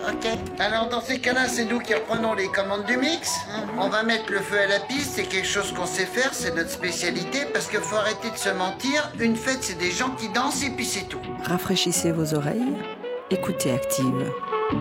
Ok. Alors dans ces cas-là, c'est nous qui reprenons les commandes du mix. On va mettre le feu à la piste, c'est quelque chose qu'on sait faire, c'est notre spécialité, parce qu'il faut arrêter de se mentir. Une fête, c'est des gens qui dansent et puis c'est tout. Rafraîchissez vos oreilles, écoutez Active.